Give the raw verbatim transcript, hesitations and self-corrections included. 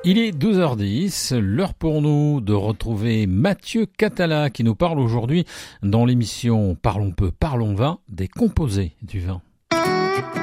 Il est douze heures dix, l'heure pour nous de retrouver Mathieu Catala qui nous parle aujourd'hui dans l'émission Parlons peu, parlons vin des composés du vin.